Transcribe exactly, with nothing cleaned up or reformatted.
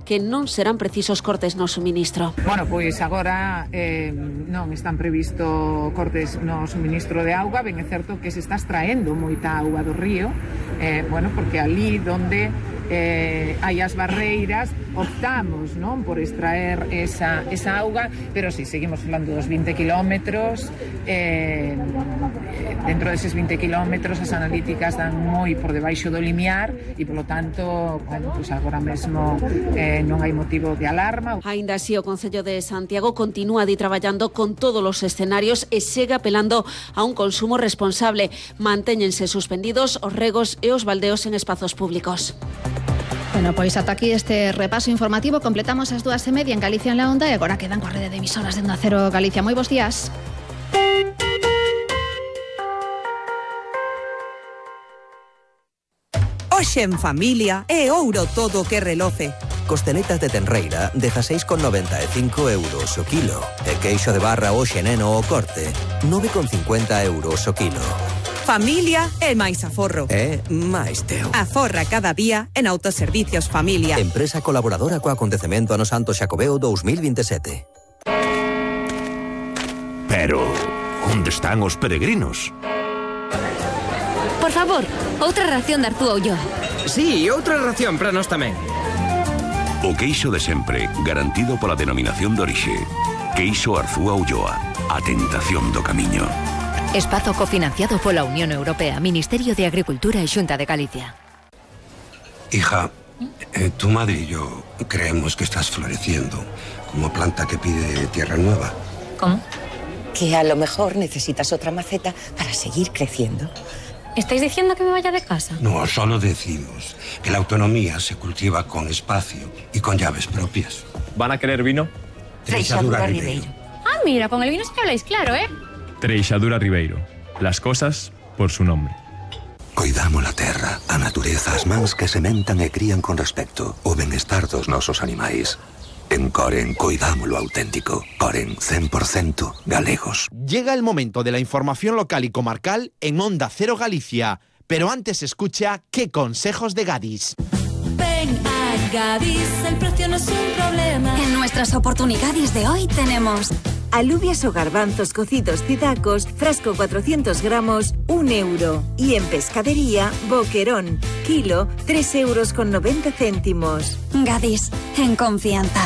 que non serán precisos cortes no suministro. Bueno, pois agora eh, non están previsto cortes no suministro de auga. Ben é certo que se está extraendo moita auga do río, eh, bueno, porque ali donde eh, hai as barreiras optamos, non, por extraer esa, esa auga, pero si sí, seguimos falando dos vinte kilómetros, eh, dentro deses vinte kilómetros as analíticas dan moi por debaixo do limiar e, polo tanto, bueno, pues agora mesmo eh, non hai motivo de alarma. Aínda así, o Concello de Santiago continúa di traballando con todos os escenarios e segue apelando a un consumo responsable. Mantéñense suspendidos os regos e os baldeos en espazos públicos. Bueno, pois ata aquí este repaso informativo. Completamos as dúas e media en Galicia en la Onda e agora quedan coa rede de emisoras de Onda Cero Galicia. Moi bons días. Hoxe en familia é ouro todo que reloce. Costeletas de tenreira, dezaseis con noventa e cinco euros o kilo. E queixo de barra hoxe neno o corte, nove con cincuenta euros o kilo. Familia é máis aforro. É máis teo. Aforra cada día en Autoservicios Familia. Empresa colaboradora co acontecemento Ano Santo Xacobeo dos mil veintisiete. Pero, onde están os peregrinos? Por favor, outra ración de Arzúa Ulloa. Sí, outra ración para nós tamén. O queixo de sempre, garantido pola denominación de orixe. Queixo Arzúa Ulloa, a tentación do camiño. Espazo cofinanciado pola Unión Europea, Ministerio de Agricultura e Xunta de Galicia. Hija, eh, tu madre y yo creemos que estás floreciendo como planta que pide tierra nueva. ¿Cómo? Que a lo mejor necesitas otra maceta para seguir creciendo. ¿Estáis diciendo que me vaya de casa? No, solo decimos que la autonomía se cultiva con espacio y con llaves propias. ¿Van a querer vino? Treixadura Ribeiro. Ah, mira, con el vino sí que habláis claro, ¿eh? Treixadura Ribeiro. Las cosas por su nombre. Coidamos la terra, a natureza, as mans que sementan e crían con respecto o benestar dos nosos animais. En Coren coidamos lo auténtico. Coren cien por ciento galegos. Llega el momento de la información local y comarcal en Onda Cero Galicia. Pero antes escucha qué consejos de Gadis. Ven a Gadis, el precio no es un problema. En nuestras oportunidades de hoy tenemos alubias o garbanzos cocidos cidacos, frasco cuatrocientos gramos, un euro. Y en pescadería, boquerón, kilo, tres euros con noventa céntimos. Gadis, en confianza.